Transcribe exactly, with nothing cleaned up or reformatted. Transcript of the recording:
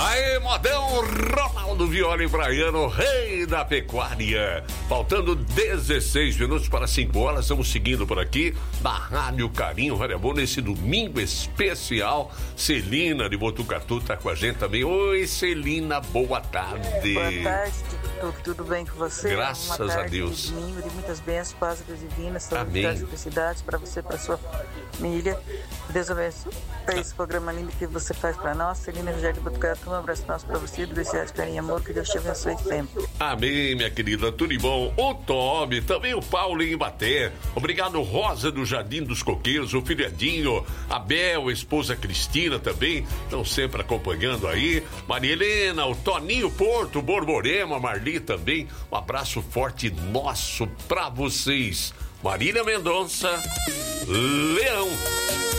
Aê, modão, Ronaldo Viola e Braiano, rei da pecuária. Faltando dezesseis minutos para cinco horas, estamos seguindo por aqui na Rádio Carinho Variabu nesse domingo especial. Celina de Botucatu está com a gente também. Oi, Celina, boa tarde. Boa tarde, tudo, tudo bem com você? Graças Uma tarde a Deus. De domingo, de muitas bênçãos, paz divinas, Amém. saúde, felicidades para você, para sua família. Deus abençoe esse programa lindo que você faz para nós. Celina Rogério de Botucatu, um abraço nosso para você, do de Carinho e Amor, que Deus te abençoe sempre. Amém, minha querida, tudo de bom. O Tobi, também o Paulo em Ibaté. Obrigado, Rosa do Jardim dos Coqueiros, o filho Edinho, a Bel, a esposa Cristina também, estão sempre acompanhando aí. Maria Helena, o Toninho Porto, o Borborema, a Marli também. Um abraço forte nosso pra vocês. Marília Mendonça, Leão.